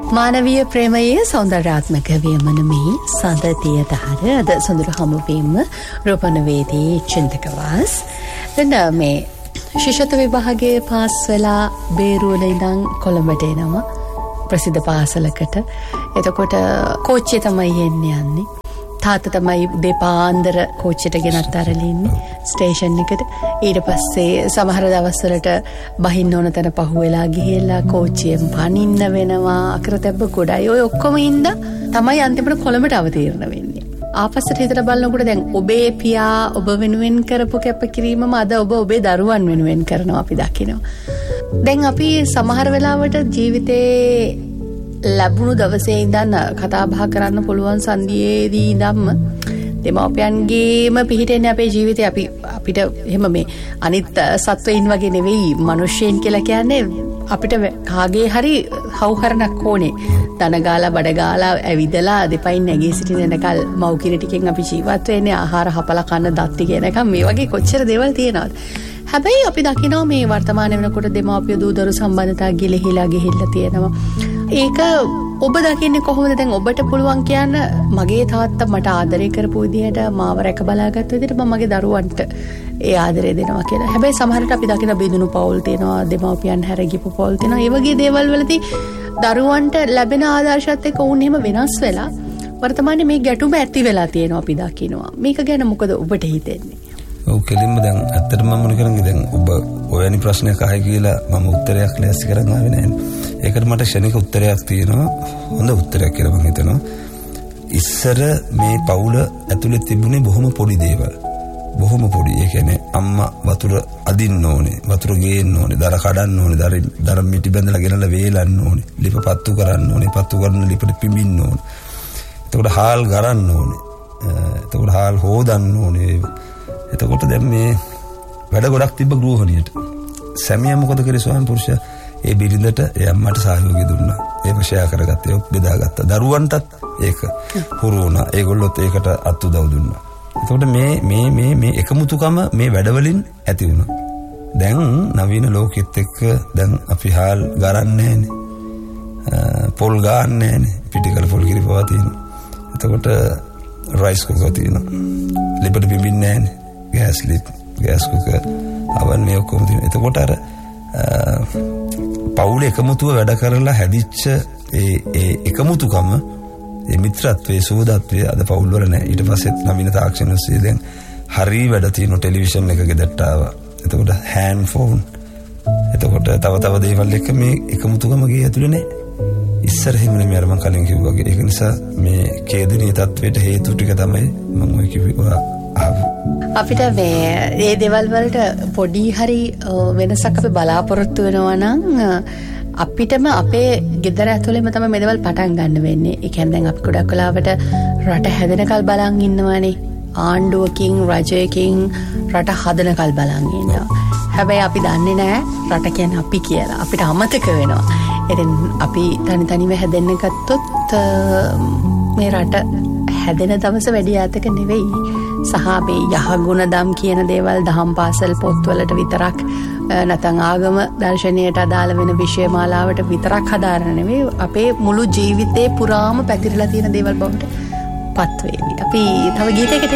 මානවීය ප්‍රේමයේ සෞන්දර්යාත්මක වීමනමෙහි සඳතියතහර අද සොඳුරු හමුවීම රූපනවේදී චින්තකවාස්. දැන් මේ ශිෂ්‍යත්ව විභාගයේ පාස් වෙලා බේරුවල ඉඳන් කොළඹට එනවා ප්‍රසිද්ධ පාසලකට. එතකොට කෝච්චිය තමයි යන්නේ. තාත්තා තමයි දෙපාන්දර කෝච්චියට ගෙනත් අරලා ඉන්නේ ස්ටේෂන් එකට. ඊට පස්සේ සමහර දවස්වලට බහින්න ඕන තැන පහුවෙලා ගිහිල්ලා කෝච්චියෙන් පනින්න වෙනවා. අකරතැබ්බ ගොඩයි. ඔය ඔක්කොම ඉඳලා තමයි අන්තිමට කොළඹට අවතීර්ණ වෙන්නේ. ආපස්සට හිතලා බලනකොට දැන් ඔබේ පියා ඔබ වෙනුවෙන් කරපු කැපකිරීමම අද ඔබ ඔබේ දරුවන් වෙනුවෙන් කරනවා අපි දකිනවා. දැන් අපි සමහර වෙලාවට ජීවිතේ ලැබුණු දවසේ ඉඳන් කතා බහ කරන්න පුළුවන් සංදියේදී ඉඳන්ම දෙමාපියන්ගේම පිහිටෙන්නේ අපේ ජීවිතේ. අපිට එහෙම මේ අනිත් සත්වයින් වගේ නෙවෙයි මිනිස්සෙන් කියලා කියන්නේ අපිට කාගේ හරි හවුහරණක් ඕනේ. දන ගාලා බඩ ගාලා ඇවිදලා දෙපයින් නැගී සිටිනකල් මව්කිරි ටිකෙන් අපි ජීවත් වෙන්නේ. ආහාර හපලා කන්න දත් කියනකම් මේ වගේ කොච්චර දේවල් තියෙනවද. හැබැයි අපි දකිනවා මේ වර්තමාන වෙනකොට දෙමාපිය දූ දරු සම්බන්ධතා ගිලිහිලා ගිහිල්ලා තියෙනවා. ඒක ඔබ දකින්නේ කොහොමද? දැන් ඔබට පුළුවන් කියන්න මගේ තාත්තා මට ආදරය කරපු විදිහට මාව රැක බලාගත්ත විදිහට මම මගේ දරුවන්ට ඒ ආදරය දෙනවා කියලා. හැබැයි සමහරට අපි දකින බිඳුණු පවුල් තියෙනවා, දෙමාපියන් හැර ගිහපු පවුල් තියෙනවා. ඒ වගේ දේවල් වලදී දරුවන්ට ලැබෙන ආදර්ශات එක්ක වුන් එහෙම වෙනස් වෙලා වර්තමානයේ මේ ගැටුම ඇති වෙලා තියෙනවා අපි දකිනවා. මේක ගැන මොකද ඔබට හිතෙන්නේ? ඔව් කෙලින්ම දැන් ඇත්තටම මම මොන කරන්නේ දැන් ඔබ ඔයනි ප්‍රශ්නයක් අහයි කියලා මම උත්තරයක් ලෑස්ති කරන් ආවේ නැහැ. ඒකට මට ක්ෂණික උත්තරයක් තියෙනවා. හොඳ උත්තරයක් කියලා මම හිතනවා. ඉස්සර මේ පවුල ඇතුලේ තිබුණේ බොහොම පොඩි දේවල්. බොහොම පොඩි. ඒ කියන්නේ අම්මා වතුර අදින්න ඕනේ, වතුර ගේන්න ඕනේ, දර කඩන්න ඕනේ, දර මිටි බැඳලා ගෙනලා වේලන්න ඕනේ, ලිප පත්තු කරන්න ඕනේ, පත්තු කරන ලිපට පිඹින්න ඕනේ. එතකොට හාල් ගරන්න ඕනේ. එතකොට හාල් හොදන්න ඕනේ. එතකොට දැන් මේ වැඩ ගොඩක් තිබ්බ ගෘහණියට. සැමියා මොකද කරේ? ස්වාමි පුරුෂයා ඒ බිරිඳට ඒ අම්මට සහයෝගය දුන්නා. ඒක ෂෙයා කරගත්තා. ඒක බෙදාගත්තා. දරුවන්ටත් ඒක හුරු වුණා. ඒගොල්ලොත් ඒකට අත් උදව් දුන්නා. එතකොට මේ එකමුතුකම මේ වැඩවලින් ඇති වුණා. දැන් නවීන ලෝකෙත් එක්ක දැන් අපි හාල් ගරන්නේ නැහනේ. පොල් ගාන්නේ නැහනේ. පිටිකල පොල් කිරි පවා තියෙනවා. එතකොට රයිස් කුකර් තියෙනවා. ලිපට බිඹින්නේ නැහනේ. ගෑස් කුකර් අවන් මේ ඔක්කොම තියෙනවා. එතකොට අර පවුල එකමුතුව වැඩ කරලා හැදිච්ච ඒ එකමුතුකම, ඒ මිත්‍රත්වයේ සෝදත්වයේ අද පවුල් වල නැහැ. ඊට පස්සේ නවීන තාක්ෂණ ඔස්සේ දැන් හරි වැඩ තියෙනවා. ටෙලිවිෂන් එක ගෙදරට ආවා. එතකොට හෑන්ඩ් ෆෝන්. එතකොට තව දේවල් එක මේ එකමුතුකම ගේ ඇතුලේ නැහැ. ඉස්සර හැම නෙමෙයි අර මම කලින් කිව්වා වගේ. ඒක නිසා මේ කේදනීය තත්වයට හේතු ටික තමයි මම ඔය කිව්වා. අපිට මේ දේවල් වලට පොඩි හරි වෙනසක් අපි බලාපොරොත්තු වෙනවා නම් අපිටම අපේ ගෙදර ඇතුළේම තමයි මේ දේවල් පටන් ගන්න වෙන්නේ. ඒ කියන්නේ දැන් අපි ගොඩක් වෙලාවට රට හැදෙනකල් බලන් ඉන්නවානේ. ආණ්ඩුවකින් රජයකින් රට හදනකල් බලන් ඉන්නවා. හැබැයි අපි දන්නේ නැහැ රට කියන්නේ අපි කියලා. අපිට අමතක වෙනවා. ඉතින් අපි තනිව හැදෙන්න ගත්තොත් මේ රට හැදෙන දවස වැඩි ඈතක නෙවෙයි. සහ මේ යහගුණ දම් කියන දේවල් දහම් පාසල් පොත්වලට විතරක් නැත්නම් ආගම දර්ශනයට අදාළ වෙන විෂය මාලාවට විතරක් හදාරන නෙවෙයි අපේ මුළු ජීවිතේ පුරාම පැතිරලා තියෙන දේවල් බවට පත් වේවි. අපි තව ගීතයකට